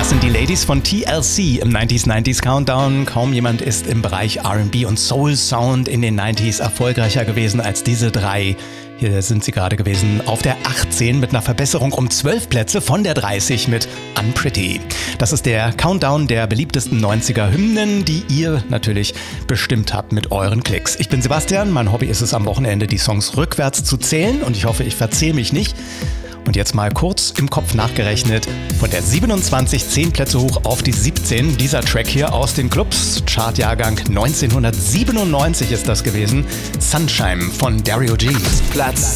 Das sind die Ladies von TLC im 90s Countdown. Kaum jemand ist im Bereich R&B und Soul Sound in den 90s erfolgreicher gewesen als diese drei. Hier sind sie gerade gewesen auf der 18 mit einer Verbesserung um 12 Plätze von der 30 mit Unpretty. Das ist der Countdown der beliebtesten 90er-Hymnen, die ihr natürlich bestimmt habt mit euren Klicks. Ich bin Sebastian, mein Hobby ist es am Wochenende, die Songs rückwärts zu zählen und ich hoffe, ich verzähle mich nicht. Und jetzt mal kurz im Kopf nachgerechnet, von der 27 10 Plätze hoch auf die 17, dieser Track hier aus den Clubs, Chartjahrgang 1997 ist das gewesen, Sunshine von Dario G. Platz